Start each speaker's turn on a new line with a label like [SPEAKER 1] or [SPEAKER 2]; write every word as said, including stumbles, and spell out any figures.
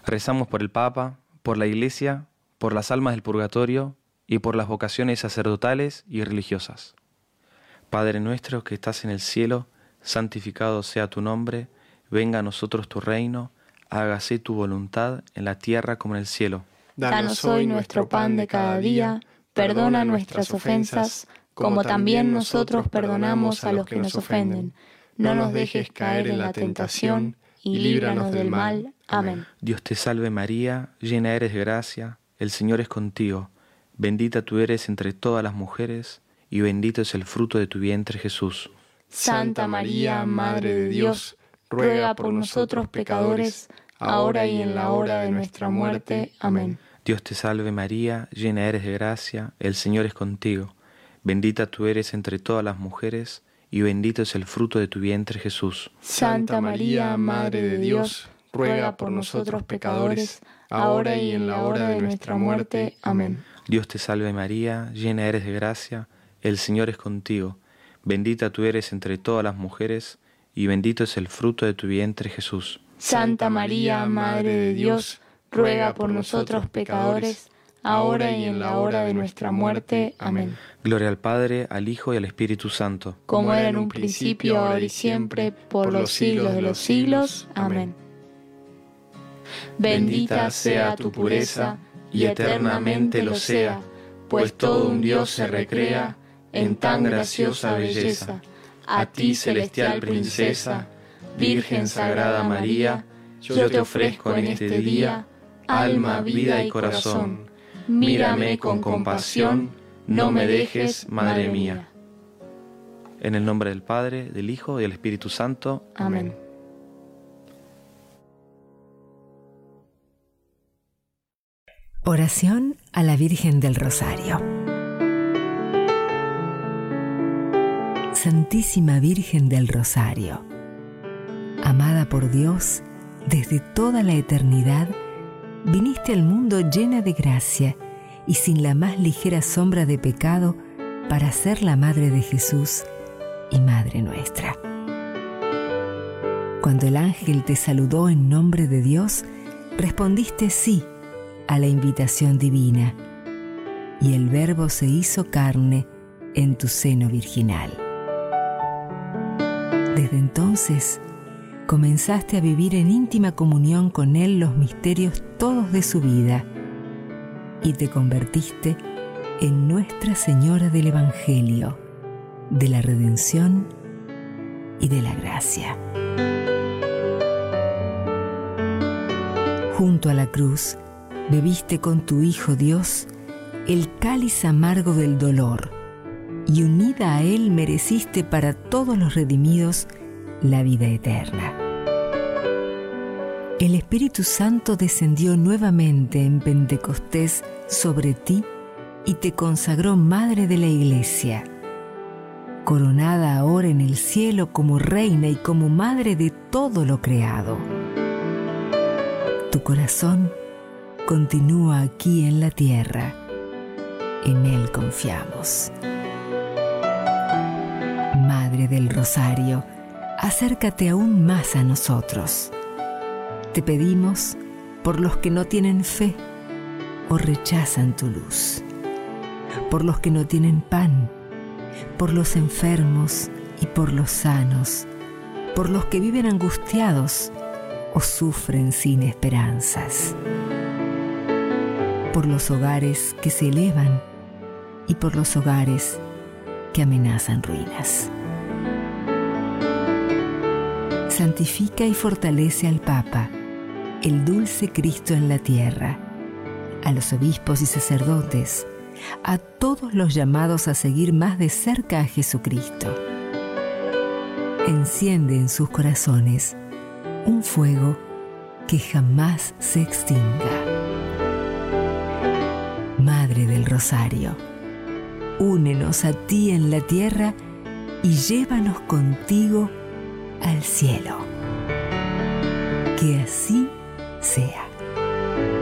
[SPEAKER 1] Rezamos por el Papa, por la Iglesia, por las almas del purgatorio y por las vocaciones sacerdotales y religiosas. Padre nuestro que estás en el cielo, santificado sea tu nombre, venga a nosotros tu reino, hágase tu voluntad en la tierra como en el cielo.
[SPEAKER 2] Danos hoy nuestro pan de cada día, perdona nuestras ofensas, como también nosotros perdonamos a los que nos ofenden. No nos dejes caer en la tentación y líbranos del mal. Amén.
[SPEAKER 1] Dios te salve María, llena eres de gracia, el Señor es contigo. Bendita tú eres entre todas las mujeres, y bendito es el fruto de tu vientre Jesús.
[SPEAKER 2] Santa María, Madre de Dios, ruega por nosotros pecadores, ahora y en la hora de nuestra muerte. Amén.
[SPEAKER 1] Dios te salve María, llena eres de gracia, el Señor es contigo. Bendita tú eres entre todas las mujeres, y bendito es el fruto de tu vientre Jesús.
[SPEAKER 2] Santa María, Madre de Dios, ruega por nosotros pecadores, ahora y en la hora de nuestra muerte. Amén.
[SPEAKER 1] Dios te salve María, llena eres de gracia, el Señor es contigo. Bendita tú eres entre todas las mujeres, y bendito es el fruto de tu vientre Jesús.
[SPEAKER 2] Santa María, Madre de Dios, ruega por nosotros pecadores, ahora y en la hora de nuestra muerte. Amén.
[SPEAKER 1] Gloria al Padre, al Hijo y al Espíritu Santo.
[SPEAKER 2] Como era en un principio, ahora y siempre, por los siglos de los siglos. Amén. Bendita sea tu pureza, y eternamente lo sea, pues todo un Dios se recrea en tan graciosa belleza. A ti, celestial princesa, Virgen Sagrada María, yo te ofrezco en este día alma, vida y corazón. Mírame con compasión, no me dejes, Madre mía.
[SPEAKER 1] En el nombre del Padre, del Hijo y del Espíritu Santo.
[SPEAKER 2] Amén.
[SPEAKER 3] Oración a la Virgen del Rosario. Santísima Virgen del Rosario, amada por Dios desde toda la eternidad, viniste al mundo llena de gracia y sin la más ligera sombra de pecado para ser la Madre de Jesús y Madre nuestra. Cuando el ángel te saludó en nombre de Dios, respondiste sí a la invitación divina, y el Verbo se hizo carne en tu seno virginal. Desde entonces, comenzaste a vivir en íntima comunión con Él los misterios todos de su vida, y te convertiste en Nuestra Señora del Evangelio, de la redención y de la gracia. Junto a la cruz, bebiste con tu Hijo Dios el cáliz amargo del dolor, y unida a Él mereciste para todos los redimidos la vida eterna. El Espíritu Santo descendió nuevamente en Pentecostés sobre ti y te consagró Madre de la Iglesia, coronada ahora en el cielo como Reina y como Madre de todo lo creado. Tu corazón continúa aquí en la tierra, en Él confiamos. Madre del Rosario, acércate aún más a nosotros. Te pedimos por los que no tienen fe o rechazan tu luz, por los que no tienen pan, por los enfermos y por los sanos, por los que viven angustiados o sufren sin esperanzas, por los hogares que se elevan y por los hogares que amenazan ruinas. Santifica y fortalece al Papa, el dulce Cristo en la tierra, a los obispos y sacerdotes, a todos los llamados a seguir más de cerca a Jesucristo. Enciende en sus corazones un fuego que jamás se extinga. Madre del Rosario, únenos a ti en la tierra y llévanos contigo al cielo. Que así sea.